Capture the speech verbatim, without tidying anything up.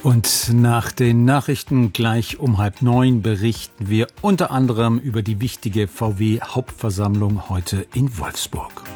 Und nach den Nachrichten gleich um halb neun berichten wir unter anderem über die wichtige V W-Hauptversammlung heute in Wolfsburg.